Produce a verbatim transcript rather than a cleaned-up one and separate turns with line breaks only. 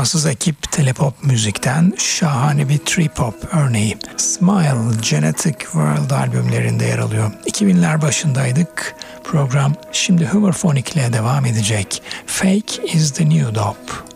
Fransız ekip Telepop Müzik'ten şahane bir trip hop örneği. Smile, Genetic World albümlerinde yer alıyor. iki binler başındaydık. Program şimdi Hooverphonic ile devam edecek. Fake is the new dope.